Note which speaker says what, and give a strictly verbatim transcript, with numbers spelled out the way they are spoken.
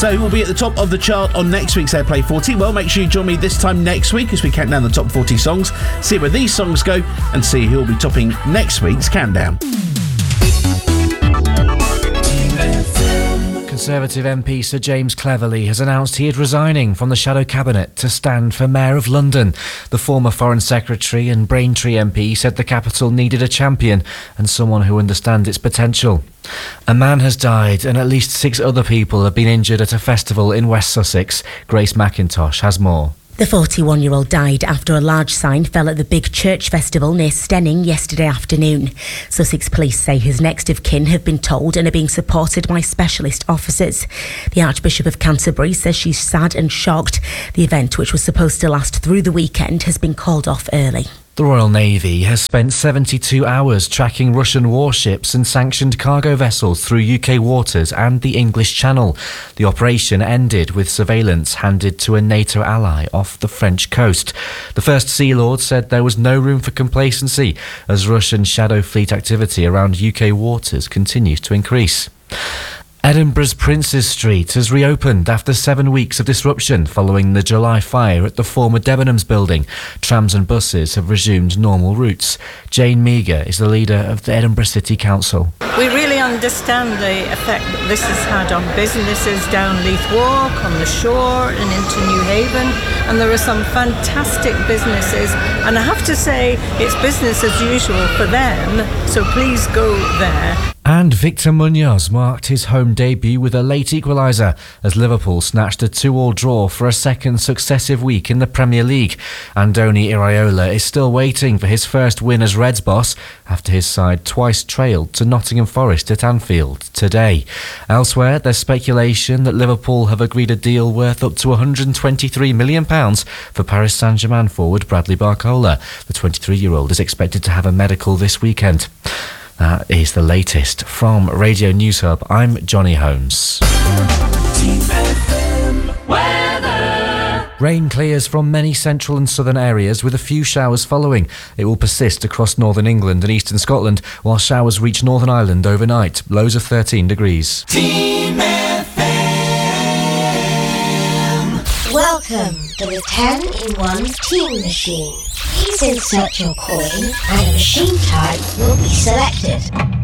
Speaker 1: So who will be at the top of the chart on next week's Airplay forty? Well, make sure you join me this time next week as we count down the top forty songs, see where these songs go, and see who will be topping next week's countdown.
Speaker 2: Conservative M P Sir James Cleverly has announced he is resigning from the Shadow Cabinet to stand for Mayor of London. The former Foreign Secretary and Braintree M P said the capital needed a champion and someone who understands its potential. A man has died and at least six other people have been injured at a festival in West Sussex. Grace McIntosh has more.
Speaker 3: The forty-one-year-old died after a large sign fell at the Big Church Festival near Stenning yesterday afternoon. Sussex police say his next of kin have been told and are being supported by specialist officers. The Archbishop of Canterbury says she's sad and shocked. The event, which was supposed to last through the weekend, has been called off early.
Speaker 2: The Royal Navy has spent seventy-two hours tracking Russian warships and sanctioned cargo vessels through U K waters and the English Channel. The operation ended with surveillance handed to a NATO ally off the French coast. The First Sea Lord said there was no room for complacency as Russian shadow fleet activity around U K waters continues to increase. Edinburgh's Princes Street has reopened after seven weeks of disruption following the July fire at the former Debenhams building. Trams and buses have resumed normal routes. Jane Meager is the leader of the Edinburgh City Council.
Speaker 4: We really understand the effect that this has had on businesses down Leith Walk, on the shore and into New Haven, and there are some fantastic businesses, and I have to say it's business as usual for them, so please go there.
Speaker 2: And Victor Munoz marked his home debut with a late equaliser as Liverpool snatched a two-all draw for a second successive week in the Premier League. Andoni Iraola is still waiting for his first win as Reds boss after his side twice trailed to Nottingham Forest at Anfield today. Elsewhere, there's speculation that Liverpool have agreed a deal worth up to one hundred twenty-three million pounds for Paris Saint-Germain forward Bradley Barcola. The twenty-three-year-old is expected to have a medical this weekend. That is the latest from Radio News Hub. I'm Johnny Holmes. Rain clears from many central and southern areas with a few showers following. It will persist across northern England and eastern Scotland while showers reach Northern Ireland overnight. Lows of thirteen degrees.
Speaker 5: Team F M. Welcome to the ten in one Team Machine. Please insert your coin and a machine type will be selected.